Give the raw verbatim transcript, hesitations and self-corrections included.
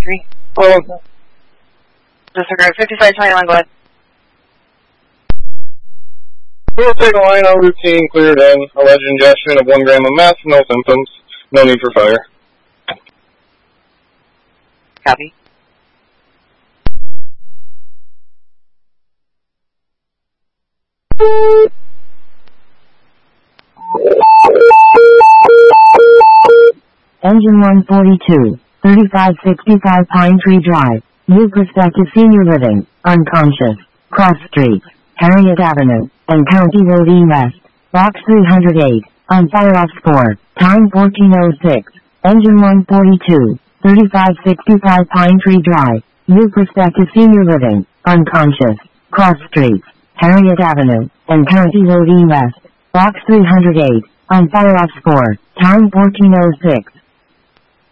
three. Oh, Disregard fifty-five twenty-one, go ahead. we'll take a line out routine, cleared in. Alleged ingestion of one gram of meth, no symptoms. No need for fire. Copy. Engine one forty-two, thirty-five sixty-five Pine Tree Drive, New Prospective Senior Living, unconscious, cross streets, Harriet Avenue, and County Road E West, Box three hundred eight, on fire off score, time fourteen oh six, Engine one forty-two, thirty-five sixty-five Pine Tree Drive, New Prospective Senior Living, unconscious, cross streets, Harriet Avenue, and County Road E West, Box three hundred eight, on fire off score, time fourteen oh six.